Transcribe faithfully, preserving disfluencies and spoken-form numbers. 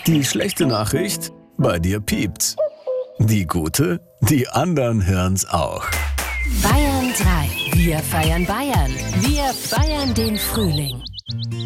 Die schlechte Nachricht? Bei dir piept's. Die gute? Die anderen hören's auch. Bayern drei. Wir feiern Bayern. Wir feiern den Frühling.